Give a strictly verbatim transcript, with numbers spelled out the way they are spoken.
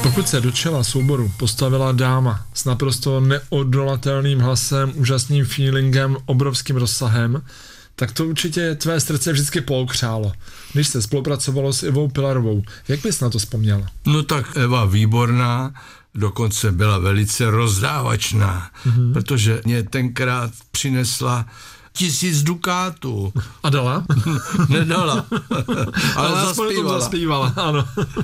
Pokud se do čela souboru postavila dáma s naprosto neodolatelným hlasem, úžasným feelingem, obrovským rozsahem, tak to určitě tvé srdce vždycky pookřálo. Když se spolupracovalo s Ivou Pilarovou, jak bys na to vzpomněla? No tak Eva výborná, dokonce byla velice rozdávačná, mm-hmm. protože mě tenkrát přinesla tisíc dukátů. A dala? Nedala, ale, ale zaspívala. zaspívala, ano.